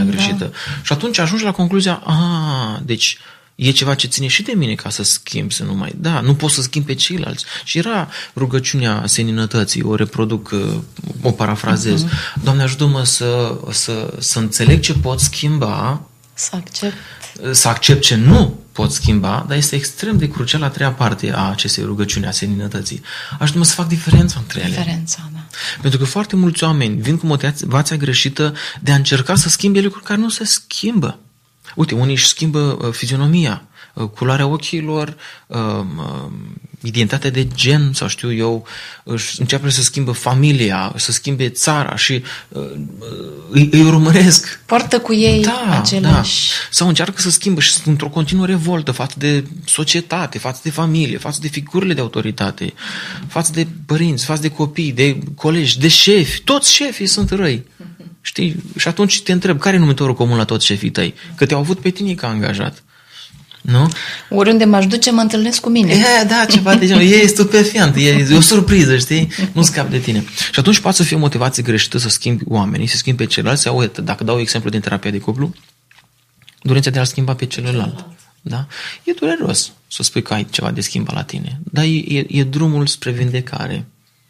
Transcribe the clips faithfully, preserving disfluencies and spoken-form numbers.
da. greșită. Și atunci ajungi la concluzia, a, deci e ceva ce ține și de mine ca să schimb, să nu mai... Da, nu pot să schimb pe ceilalți. Și era rugăciunea seninătății, o reproduc, o parafrazez. Uh-huh. Doamne, ajută-mă să, să, să înțeleg ce pot schimba, să accept. să accept ce nu pot schimba, dar este extrem de crucial la treia parte a acestei rugăciuni, a seninătății. Ajută-mă să fac diferența între ele. Diferența, da. Pentru că foarte mulți oameni vin cu motivația greșită de a încerca să schimbe lucruri care nu se schimbă. Uite, unii își schimbă uh, fizionomia, uh, culoarea ochilor, uh, uh, identitatea de gen, sau știu eu, își începe să schimbă familia, să schimbe țara și uh, îi, îi urmăresc. Poartă cu ei da, aceleași... Da. Sau încearcă să schimbă și sunt într-o continuă revoltă față de societate, față de familie, față de figurile de autoritate, față de părinți, față de copii, de colegi, de șefi. Toți șefii sunt răi. Știi? Și atunci te întreb, care e numitorul comun la toți șefii tăi? Că te-au avut pe tine ca angajat. Nu? Oriunde m-aș duce, mă întâlnesc cu mine. E, da, ceva de genul. E stupefiant, e o surpriză, știi? Nu scap de tine. Și atunci poate să fie o motivație greșită să schimbi oamenii, să schimbi pe ceilalți. Sau, uite, dacă dau exemplu din terapia de cuplu, dorința de a schimba pe celălalt. Da? E dureros să spui că ai ceva de schimbat la tine. Dar e, e, e drumul spre vindecare.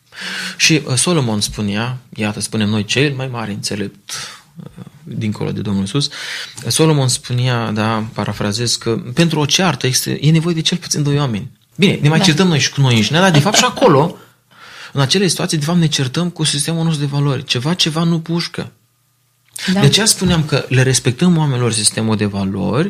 Și Solomon spunea, iată, spunem noi, cel mai mare înțelept dincolo de Domnul Iisus, Solomon spunea, da, parafrazez, că pentru o ceartă este, e nevoie de cel puțin doi oameni. Bine, ne mai da. certăm noi și cu noi înșine, dar de fapt și acolo, în acele situații, de fapt ne certăm cu sistemul nostru de valori. Ceva, ceva nu pușcă. Da. De aceea spuneam că le respectăm oamenilor sistemul de valori.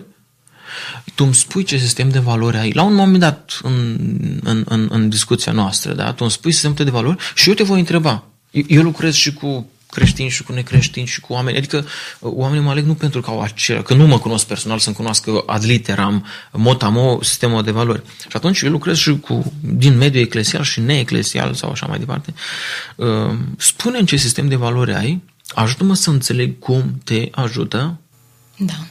Tu îmi spui ce sistem de valori ai. La un moment dat în, în, în, în discuția noastră, da? Tu îmi spui sistemul de valori și eu te voi întreba. Eu, eu lucrez și cu creștini și cu necreștini și cu oameni. Adică oamenii mă aleg nu pentru că au acela, că nu mă cunosc personal, să-mi cunoască ad literam, mot-a-mo, sistemul de valori. Și atunci eu lucrez și cu, din mediul eclesial și neeclesial sau așa mai departe. Spune-mi ce sistem de valori ai, ajută-mă să înțeleg cum te ajută. Da.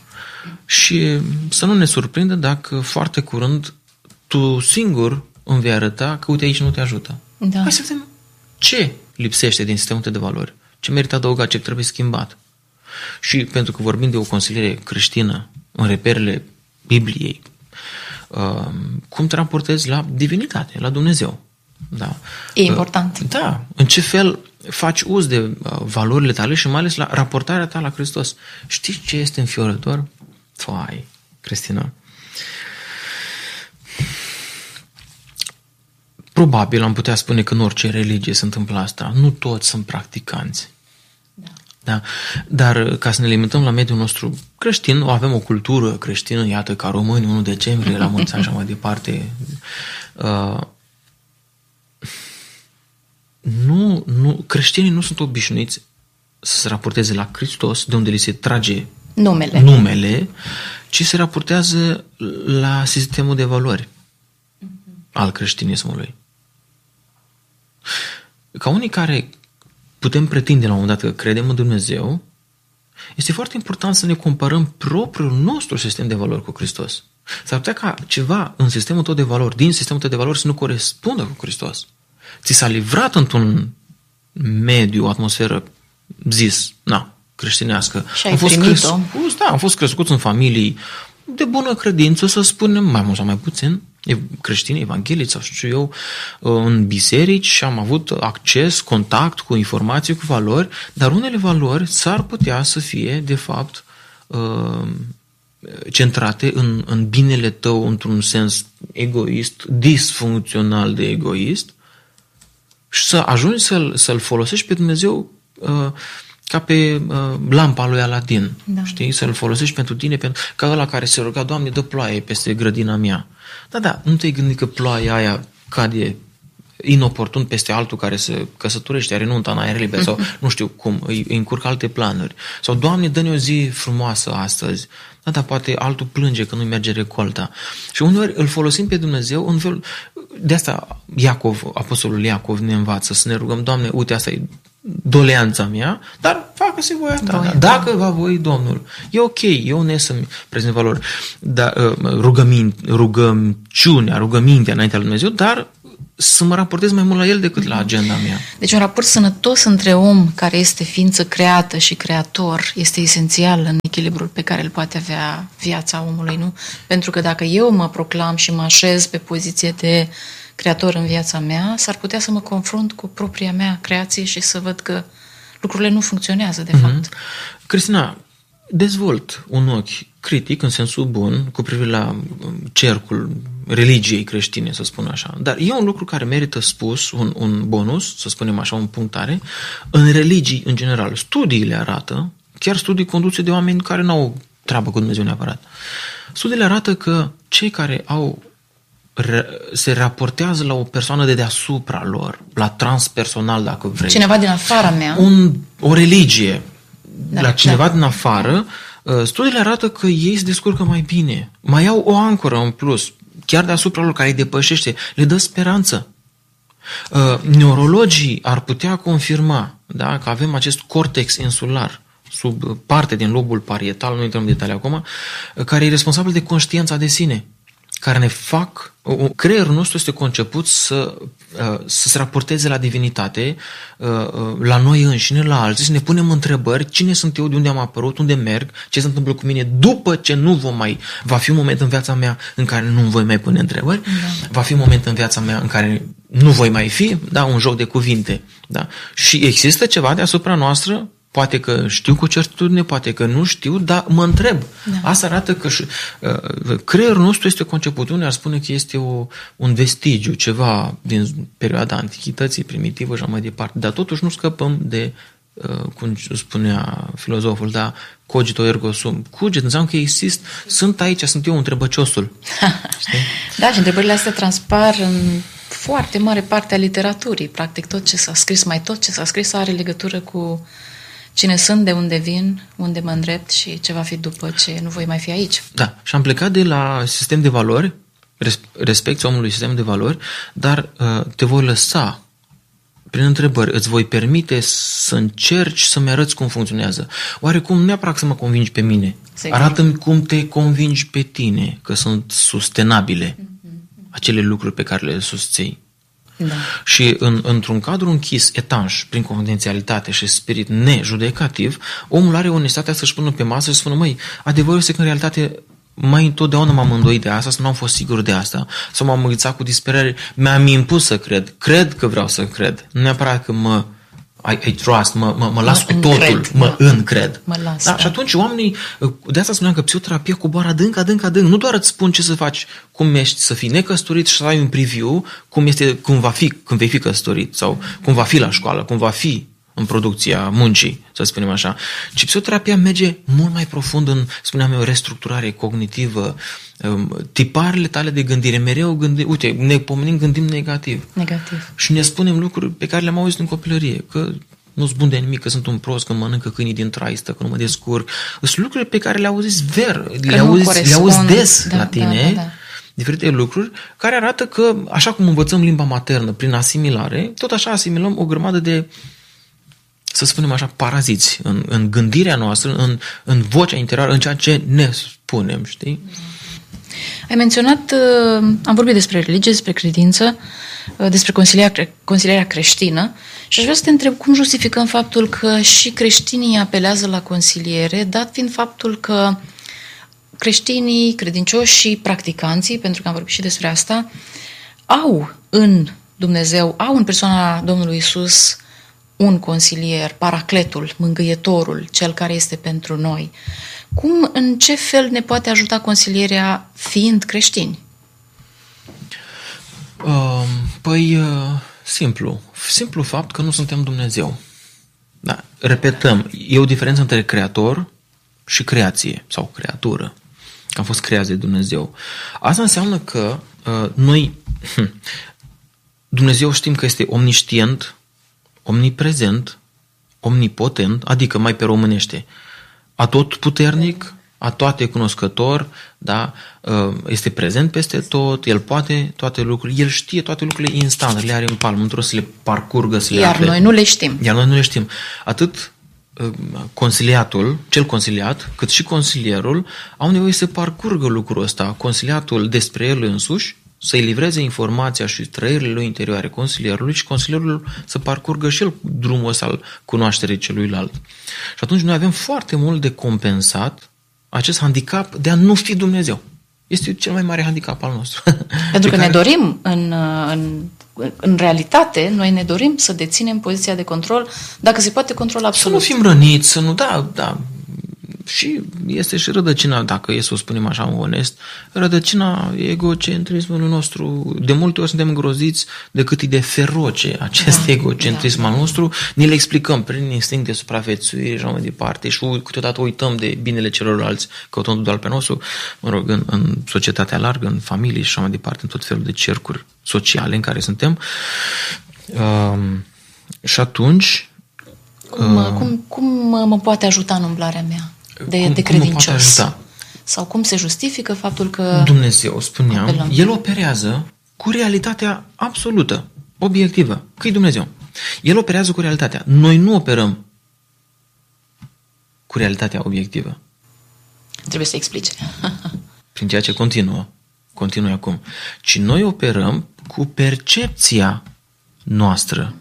Și să nu ne surprindă dacă foarte curând tu singur îmi vei arăta că uite aici nu te ajută. Da. Hai să vedem ce lipsește din sistemul de valori, ce merită adăugat, ce trebuie schimbat. Și pentru că vorbim de o consiliere creștină în reperele Bibliei, cum te raportezi la divinitate, la Dumnezeu. Da. E important. Da. În ce fel faci uz de valorile tale și mai ales la raportarea ta la Hristos. Știi ce este înfiorător? Fai, Cristina. Probabil am putea spune că în orice religie se întâmplă asta. Nu toți sunt practicanți. Da. Da? Dar ca să ne limităm la mediul nostru creștin, avem o cultură creștină, iată, ca români, unu decembrie, la mulți ani și așa mai departe. Uh, nu, nu, creștinii nu sunt obișnuiți să se raporteze la Hristos, de unde li se trage numele, numele ci se raportează la sistemul de valori al creștinismului. Ca unii care putem pretinde la un moment dat că credem în Dumnezeu, este foarte important să ne comparăm propriul nostru sistem de valori cu Hristos. S-ar putea ca ceva în sistemul tău de valori, din sistemul tău de valori, să nu corespundă cu Hristos. Ți s-a livrat într-un mediu, o atmosferă zis, na, creștinească. Și ai am fost crescut, da, am fost crescuți în familii de bună credință, să spunem, mai mult sau mai puțin, creștini, evanghelici sau știu eu, în biserici și am avut acces, contact cu informații, cu valori, dar unele valori s-ar putea să fie, de fapt, centrate în, în binele tău într-un sens egoist, disfuncțional de egoist, și să ajungi să-l, să-l folosești pe Dumnezeu uh, ca pe uh, lampa lui Aladin. Da. Știi? Să-l folosești pentru tine, pentru, ca ăla care se ruga, Doamne, dă ploaie peste grădina mea. Da, da, nu te-ai gândit că ploaia aia cade inoportun peste altul care se căsătorește, are nunta în aer liber sau nu știu cum, îi, îi încurcă alte planuri. Sau, Doamne, dă-ne o zi frumoasă astăzi. Da, dar poate altul plânge că nu merge recolta. Și uneori îl folosim pe Dumnezeu în fel... De asta Iacov, apostolul Iacov ne învață să ne rugăm, Doamne, uite, asta e doleanța mea, dar facă-se voia ta. Voia Dacă ta. va voi Domnul. E ok, e onest să-mi prezint valori. Da, rugămin, rugăciunea, rugămintea înaintea lui Dumnezeu, dar să mă raportez mai mult la el decât la agenda mea. Deci un raport sănătos între om care este ființă creată și creator este esențial în echilibrul pe care îl poate avea viața omului, nu? Pentru că dacă eu mă proclam și mă așez pe poziție de creator în viața mea, s-ar putea să mă confrunt cu propria mea creație și să văd că lucrurile nu funcționează, de mm-hmm. fapt. Cristina, dezvolt un ochi critic, în sensul bun, cu privire la cercul religiei creștine, să spun așa. Dar e un lucru care merită spus, un, un bonus, să spunem așa, un punctare. În religii, în general, studiile arată, chiar studii conduse de oameni care nu au treabă cu Dumnezeu neapărat, studiile arată că cei care au se raportează la o persoană de deasupra lor, la transpersonal, dacă vrei. Cineva din afara mea. Un, o religie, da, la cineva da. din afară, studiile arată că ei se descurcă mai bine, mai au o ancoră în plus, chiar deasupra lor, care îi depășește, le dă speranță. Neurologii ar putea confirma, da, că avem acest cortex insular, sub parte din lobul parietal, nu intrăm în detalii acum, care e responsabil de conștiința de sine, care ne fac, creierul nostru este conceput să, să se raporteze la divinitate, la noi înșine, la alții, să ne punem întrebări, cine sunt eu, de unde am apărut, unde merg, ce se întâmplă cu mine, după ce nu vom mai, va fi un moment în viața mea în care nu voi mai pune întrebări, da. Va fi un moment în viața mea în care nu voi mai fi, da, un joc de cuvinte, da? Și există ceva deasupra noastră. Poate că știu cu certitudine, poate că nu știu, dar mă întreb. Da. Asta arată că și, uh, creierul nostru este conceput. Unii ar spune că este o, un vestigiu, ceva din perioada antichității, primitivă și mai departe. Dar totuși nu scăpăm de, uh, cum spunea filozoful, da, cogito ergo sum. Cuget înseamnă că există, sunt aici, sunt eu întrebăciosul. Da, și întrebările astea transpar în foarte mare parte a literaturii. Practic tot ce s-a scris, mai tot ce s-a scris are legătură cu cine sunt, de unde vin, unde mă îndrept și ce va fi după ce nu voi mai fi aici. Da, și am plecat de la sistem de valori, respecti omului sistem de valori, dar uh, te voi lăsa prin întrebări, îți voi permite să încerci să-mi arăți cum funcționează. Oarecum, nu neapărat să mă convingi pe mine, sigur. Arată-mi cum te convingi pe tine, că sunt sustenabile mm-hmm. acele lucruri pe care le susții. Da. Și în, într-un cadru închis, etanș, prin confidențialitate și spirit nejudecativ, omul are onestatea să-și pună pe masă și să spună, măi, adevărul este că în realitate mai întotdeauna m-am îndoit de asta, sau nu am fost sigur de asta, sau m-am înghițat cu disperare, mi-am impus să cred, cred că vreau să cred, nu neapărat că mă I, I trust, mă, mă, mă las mă cu totul, încred, mă da. încred. Mă las, da? Da. Și atunci oamenii, de asta spuneam că psihoterapia coboară adânc, adânc, adânc. Nu doar îți spun ce să faci, cum ești să fii necăsătorit și să ai un preview, cum, este, cum va fi când vei fi căsătorit sau cum va fi la școală, cum va fi în producția muncii, să spunem așa. Ci psihoterapia merge mult mai profund în, spuneam eu, restructurare cognitivă, tiparele tale de gândire, mereu gândim, uite, ne pomenim, gândim negativ. Negativ. Și ne spunem lucruri pe care le-am auzit în copilărie, că nu-s bun de nimic, că sunt un prost, că mănâncă câinii din traistă, că nu mă descurc. Sunt lucruri pe care le auzi ver, le auzi, le auzi des da, la tine, da, da, da. Diferite lucruri, care arată că, așa cum învățăm limba maternă prin asimilare, tot așa asimilăm o grămadă de, să spunem așa, paraziți în, în gândirea noastră, în, în vocea interioară, în ceea ce ne spunem, știi? Ai menționat, am vorbit despre religie, despre credință, despre consilierea, consilierea creștină și aș vrea să te întreb cum justificăm faptul că și creștinii apelează la consiliere, dat fiind faptul că creștinii, credincioși și practicanții, pentru că am vorbit și despre asta, au în Dumnezeu, au în persoana Domnului Iisus un consilier, paracletul, mângâietorul, cel care este pentru noi. Cum, în ce fel ne poate ajuta consilierea fiind creștini? Uh, păi, uh, simplu. Simplu fapt că nu suntem Dumnezeu. Da. Repetăm, e o diferență între creator și creație, sau creatură. Că am fost creați de Dumnezeu. Asta înseamnă că uh, noi, Dumnezeu știm că este omniștient, omniprezent, omnipotent, adică mai pe românește, atotputernic, atoate cunoscător, da? Este prezent peste tot, El poate toate lucrurile, El știe toate lucrurile instant, le are în palmă, nu trebuie să le parcurgă, să le Iar afle. noi nu le știm. Iar noi nu le știm. Atât consiliatul, cel consiliat, cât și consilierul au nevoie să parcurgă lucrul ăsta, consiliatul despre el însuși, să-i livreze informația și trăirile lui interioare consilierului și consilierul să parcurgă și el drumul ăsta al cunoașterii celuilalt. Și atunci noi avem foarte mult de compensat acest handicap de a nu fi Dumnezeu. Este cel mai mare handicap al nostru. Pentru că care... ne dorim, în, în, în realitate, noi ne dorim să deținem poziția de control, dacă se poate, control absolut. Să nu fim răniți, să nu, da, da. Și este și rădăcina, dacă e să o spunem așa onest, rădăcina egocentrismului nostru. De multe ori suntem îngroziți de cât e de feroce acest da, egocentrism da, al nostru. Ni le explicăm prin instinct de supraviețuire și așa mai departe și câteodată uităm de binele celorlalți, căutând doar pe nostru, mă rog, în, în societatea largă, în familie și așa mai departe, în tot felul de cercuri sociale în care suntem. Uh, și atunci... Cum, uh, cum, cum mă poate ajuta în umblarea mea? De, cum, de credincios. Cum sau cum se justifică faptul că... Dumnezeu, spuneam, apelăm. El operează cu realitatea absolută, obiectivă, că e Dumnezeu. El operează cu realitatea. Noi nu operăm cu realitatea obiectivă. Trebuie să explice. Prin ceea ce continuă, continuă acum. Ci noi operăm cu percepția noastră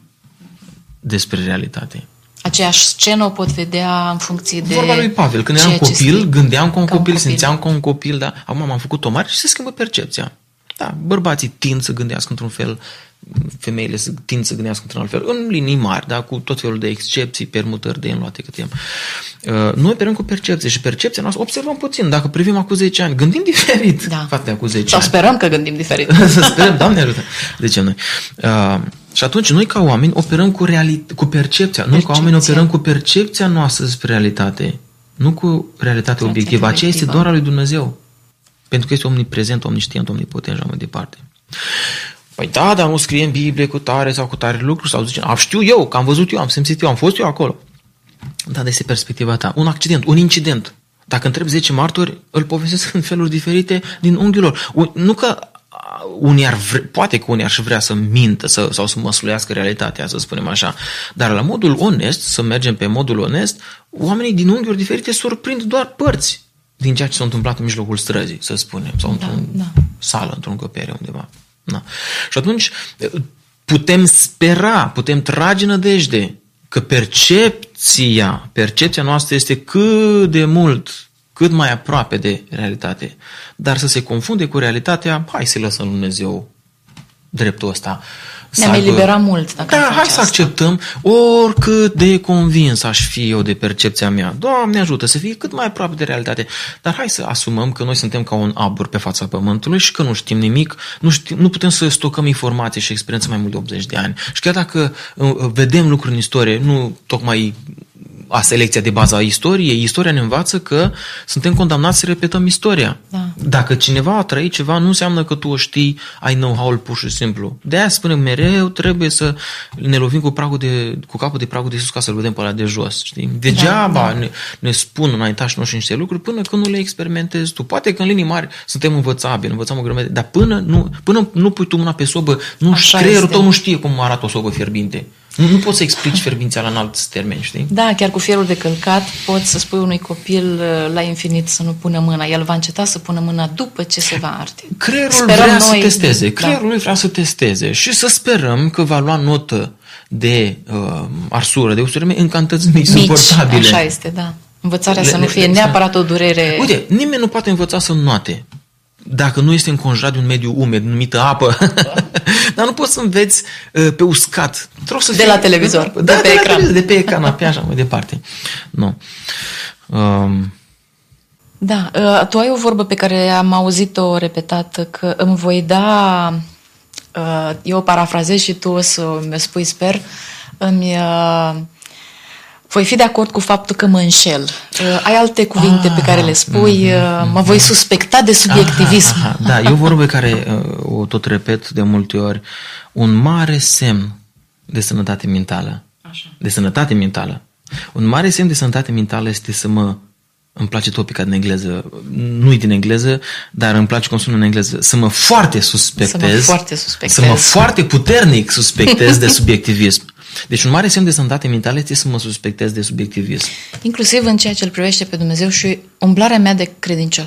despre realitate. Aceeași scenă o pot vedea în funcție de... Vorba lui Pavel, când eram copil, gândeam ca un copil, copil, simțeam ca un copil, dar acum m-am făcut o mare și se schimbă percepția. Da, bărbații tind să gândească într-un fel, femeile tind să gândească într-un alt fel, în linii mari, da, cu tot felul de excepții, permutări de înluate cât timp. Uh, noi operăm cu percepție și percepția noastră, observăm puțin, dacă privim acum zece ani, gândim diferit da. față de acum zece Sau ani. Sau sperăm că gândim diferit. Să sperăm, Doamne ajută. De ce noi? Uh, Și atunci noi ca oameni operăm cu, reali- cu percepția. Noi ca oameni operăm cu percepția noastră despre realitate. Nu cu realitatea obiectivă. Aceea este doar a lui Dumnezeu. Pentru că este omniprezent, omniștient, omnipotent și mai departe. Păi da, dar nu scrie în Biblie cu tare sau cu tare lucruri sau zice, a, știu eu, că am văzut eu, am simțit eu, am fost eu acolo. Da, de este perspectiva ta. Un accident, un incident. Dacă întreb zece martori, îl povestesc în feluri diferite din unghiul lor. Nu că unii ar vre, poate că unii ar vrea să mintă să, sau să măsluiască realitatea, să spunem așa, dar la modul onest, să mergem pe modul onest, oamenii din unghiuri diferite surprind doar părți din ceea ce s-a întâmplat în mijlocul străzii, să spunem, sau da, într-o da. sală, într-o încăpere undeva. Da. Și atunci putem spera, putem trage nădejde că percepția, percepția noastră este cât de mult cât mai aproape de realitate. Dar să se confunde cu realitatea, hai să lăsăm lui Dumnezeu dreptul ăsta. Ne-am eliberat mult dacă Da, hai să asta. acceptăm oricât de convins aș fi eu de percepția mea. Doamne ajută să fie cât mai aproape de realitate. Dar hai să asumăm că noi suntem ca un abur pe fața pământului și că nu știm nimic, nu, știm, nu putem să stocăm informații și experiență mai mult de optzeci de ani. Și chiar dacă vedem lucruri în istorie, nu tocmai a selecția de bază a istoriei, istoria ne învață că suntem condamnați să repetăm istoria. Da. Dacă cineva a trăit ceva, nu înseamnă că tu o știi, ai know-how-ul pur și simplu. De aia spunem mereu, trebuie să ne lovim cu, pragul de, cu capul de pragul de sus ca să-l vedem pe ăla de jos. Știi? Degeaba da, da. Ne, ne spun înaintașii noștri niște lucruri până când nu le experimentezi tu. Poate că în linii mari suntem învățabili, învățăm o grămadă, dar până nu, până nu pui tu mâna pe sobă, nu, creierul tău nu știe cum arată o sobă fierbinte. Nu, nu poți să explici fierbințeala în alți termeni, știi? Da, chiar cu fierul de călcat poți să spui unui copil la infinit să nu pună mâna. El va înceta să pună mâna după ce se va arde. Creierul sperăm vrea noi, să testeze. Da. Creierul lui vrea să testeze și să sperăm că va lua notă de uh, arsură, de usurime în cantități mici, suportabile. Așa este, da. Învățarea le, să nu fie le, neapărat o durere... Uite, nimeni nu poate învăța să înnoate dacă nu este înconjurat de un mediu umed, numită apă. Dar nu poți să înveți uh, pe uscat. Să de fie, la televizor, de, de, da, pe de ecran. La, de pe ecran, pe așa mai departe. Nu. Um. Da, uh, tu ai o vorbă pe care am auzit-o repetată, că îmi voi da, uh, eu parafrazez și tu o să mi spui, sper, îmi... Uh, voi fi de acord cu faptul că mă înșel. Uh, ai alte cuvinte ah, pe care le spui, uh, mă voi suspecta de subiectivism. Aha, aha, da, e o vorbă pe care uh, o tot repet de multe ori. Un mare semn de sănătate mentală. Așa. De sănătate mentală. Un mare semn de sănătate mentală este să mă... Îmi place topica din engleză. Nu-i din engleză, dar îmi place cum sună în engleză. Să mă foarte suspectez. Să mă foarte suspectez. Să mă foarte puternic suspectez de subiectivism. Deci un mare semn de sănătate mentală este să mă suspectez de subiectivism. Inclusiv în ceea ce îl privește pe Dumnezeu și umblarea mea de credincios.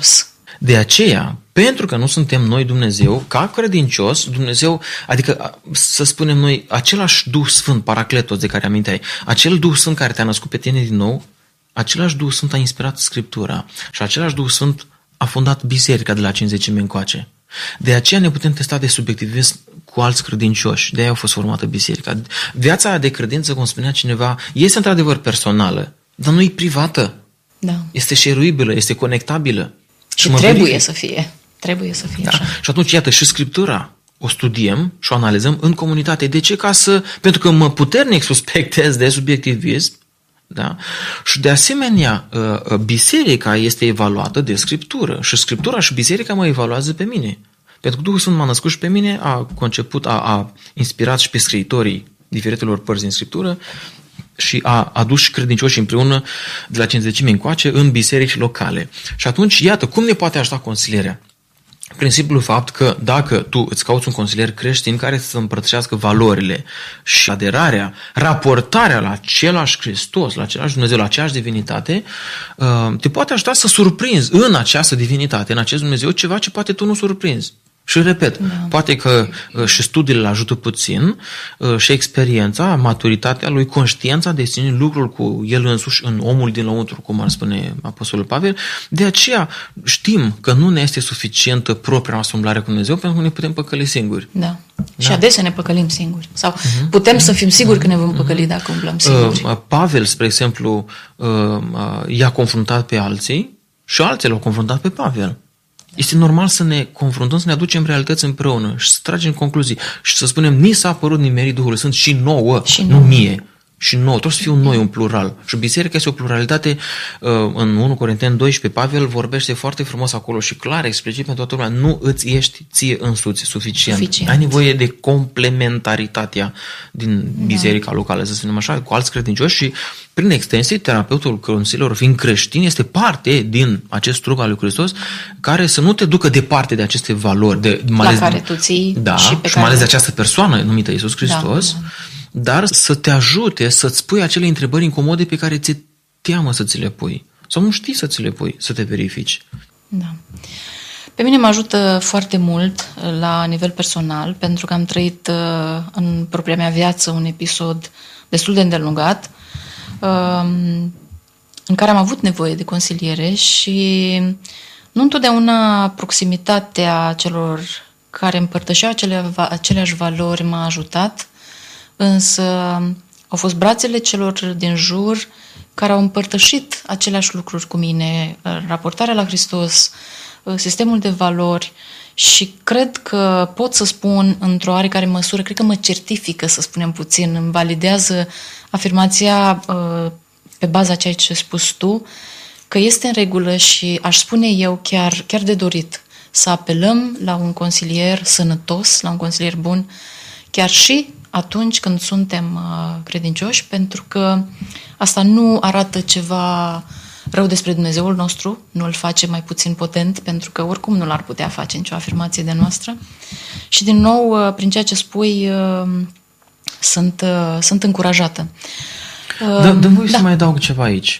De aceea, pentru că nu suntem noi Dumnezeu, ca credincios, Dumnezeu, adică să spunem noi, același Duh Sfânt, Paracletos de care aminteai, acel Duh Sfânt care te-a născut pe tine din nou, același Duh Sfânt a inspirat Scriptura și același Duh Sfânt a fondat biserica de la cincizecime încoace. De aceea ne putem testa de subiectivism cu alți credincioși, de aia a fost formată biserica. Viața de credință, cum spunea cineva, este într-adevăr personală, dar nu e privată. Da. Este șeruibilă, este conectabilă. Și trebuie verific. să fie. Trebuie să fie da. așa. Și atunci, iată, și Scriptura o studiem și o analizăm în comunitate. De ce? Ca să, pentru că mă puternic suspectez de subiectivism, da? Și de asemenea, biserica este evaluată de Scriptură și Scriptura și biserica mă evaluează pe mine. Pentru că Duhul Sfânt m-a născut și pe mine, a conceput, a, a inspirat și pe scriitorii diferitelor părți din Scriptură și a adus și credincioși împreună de la cincizecime încoace în biserici locale. Și atunci, iată, cum ne poate ajuta consilierea? Prin simplu fapt că dacă tu îți cauți un consilier creștin care să împărtășească valorile și aderarea, raportarea la același Hristos, la același Dumnezeu, la aceeași divinitate, te poate ajuta să surprinzi în această divinitate, în acest Dumnezeu, ceva ce poate tu nu surprinzi. Și repet, da. Poate că și studiile îl ajută puțin, și experiența, maturitatea lui, conștiința de sine, lucrul cu el însuși în omul din lăuntru, cum ar spune Apostolul Pavel. De aceea știm că nu ne este suficientă propria noastră umblare cu Dumnezeu, pentru că ne putem păcăli singuri. Da. Da. Și adesea ne păcălim singuri. Sau uh-huh. putem să fim siguri că ne vom păcăli uh-huh. dacă umblăm singuri. Pavel, spre exemplu, i-a confruntat pe alții și alții l-au confruntat pe Pavel. Este normal să ne confruntăm, să ne aducem realități împreună și să tragem concluzii și să spunem, ni s-a părut nimerit Duhul Sfânt și nouă, și nu mie. Și nouă, trebuie să fie un noi, un plural. Și biserica este o pluralitate. În unu Corinteni doisprezece, Pavel vorbește foarte frumos acolo și clar, explicit pentru toată lumea, nu îți ești ție însuți suficient. suficient. Ai nevoie de complementaritatea din biserica da. locală, să spunem așa, cu alți credincioși și prin extensie, terapeutul consilierul, fiind creștin, este parte din acest trup al lui Hristos care să nu te ducă departe de aceste valori. De, mai ales, la care tu ții da, și pe și care... mai ales de această persoană numită Iisus Hristos, da, da. Dar să te ajute să-ți pui acele întrebări incomode pe care ți-e teamă să ți le pui. Sau nu știi să ți le pui, să te verifici. Da. Pe mine mă ajută foarte mult la nivel personal, pentru că am trăit în propria mea viață un episod destul de îndelungat, în care am avut nevoie de consiliere și nu întotdeauna proximitatea celor care împărtășeau acele, aceleași valori m-a ajutat, însă au fost brațele celor din jur care au împărtășit aceleași lucruri cu mine, raportarea la Hristos, sistemul de valori și cred că pot să spun într-o oarecare măsură, cred că mă certifică, să spunem puțin, îmi validează afirmația pe baza ceea ce ai spus tu, că este în regulă și aș spune eu chiar, chiar de dorit să apelăm la un consilier sănătos, la un consilier bun, chiar și atunci când suntem uh, credincioși, pentru că asta nu arată ceva rău despre Dumnezeul nostru, nu îl face mai puțin potent, pentru că oricum nu l-ar putea face nicio afirmație de noastră. Și din nou, uh, prin ceea ce spui, uh, sunt, uh, sunt încurajată. Uh, Dă, dă voi da. să mai adaug ceva aici.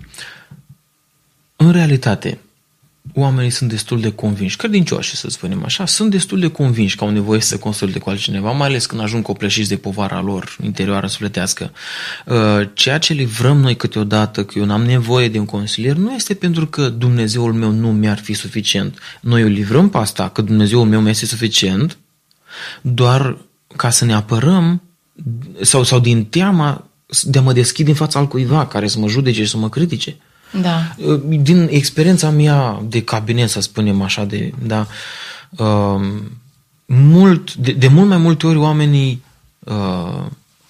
În realitate, oamenii sunt destul de convinși, credincioși, să spunem așa, sunt destul de convinși că au nevoie să consulte cu altcineva, mai ales când ajung copleșiți de povara lor interioară sufletească. Ceea ce livrăm noi câteodată, că eu n-am nevoie de un consilier, nu este pentru că Dumnezeul meu nu mi-ar fi suficient. Noi o livrăm pe asta, că Dumnezeul meu mi-este suficient, doar ca să ne apărăm sau, sau din teama de a mă deschid în fața altcuiva care să mă judece și să mă critique. Da. Din experiența mea de cabinet, să spunem așa, de, da, uh, mult, de, de mult mai multe ori oamenii uh,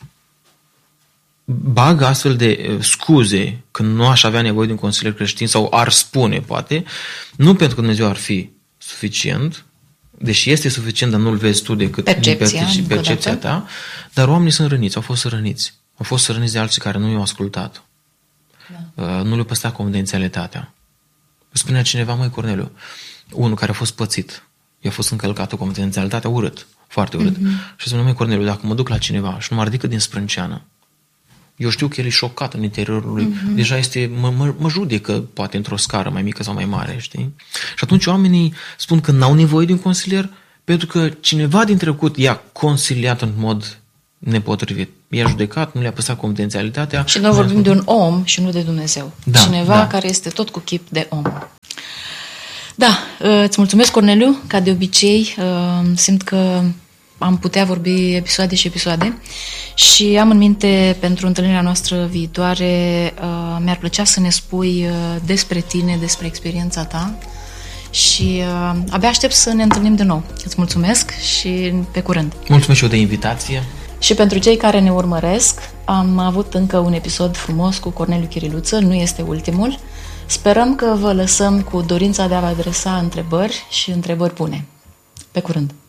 bagă astfel de scuze când nu aș avea nevoie de un consilier creștin sau ar spune, poate, nu pentru că Dumnezeu ar fi suficient, deși este suficient, dar nu-l vezi tu decât percepția, din percepția ta, dar oamenii sunt răniți, au fost răniți. Au fost răniți de alții care nu i-au ascultat. Da. Nu le-a păstrat confidențialitatea. Spunea cineva, măi Corneliu, unul care a fost pățit, i-a fost încălcată confidențialitatea urât, foarte urât. Mm-hmm. Și spunea, măi Corneliu, dacă mă duc la cineva și nu mă ridică din sprânceană, Eu știu că el e șocat în interiorul lui. Mm-hmm. Deja este, mă, mă, mă judecă, poate, într-o scară mai mică sau mai mare, știi? Și atunci oamenii spun că n-au nevoie de un consilier pentru că cineva din trecut i-a consiliat în mod nepotrivit. I-a judecat, nu le-a păstrat confidențialitatea. Și noi vorbim de un om și nu de Dumnezeu. Da, Cineva da. care este tot cu chip de om. Da, îți mulțumesc, Corneliu, ca de obicei. Simt că am putea vorbi episoade și episoade și am în minte pentru întâlnirea noastră viitoare, mi-ar plăcea să ne spui despre tine, despre experiența ta și abia aștept să ne întâlnim de nou. Îți mulțumesc și pe curând. Mulțumesc și eu de invitație. Și pentru cei care ne urmăresc, am avut încă un episod frumos cu Corneliu Chiriluță, nu este ultimul. Sperăm că vă lăsăm cu dorința de a vă adresa întrebări și întrebări bune. Pe curând!